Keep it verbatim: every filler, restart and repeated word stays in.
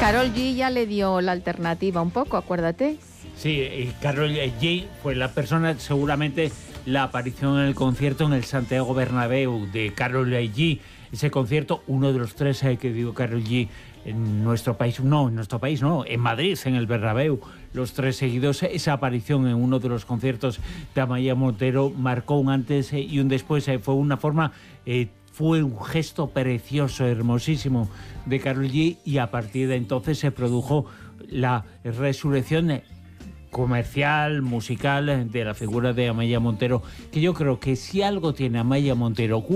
Karol G ya le dio la alternativa un poco, acuérdate. Sí, Karol G fue la persona, seguramente la aparición en el concierto en el Santiago Bernabéu de Karol G. Ese concierto, uno de los tres eh, que dio Karol G en nuestro país, no, en nuestro país no, en Madrid, en el Bernabéu, los tres seguidos, esa aparición en uno de los conciertos de Amaia Montero marcó un antes y un después, eh, fue una forma... Eh, Fue un gesto precioso, hermosísimo de Karol G, y a partir de entonces se produjo la resurrección comercial, musical de la figura de Amaia Montero, que yo creo que si algo tiene Amaia Montero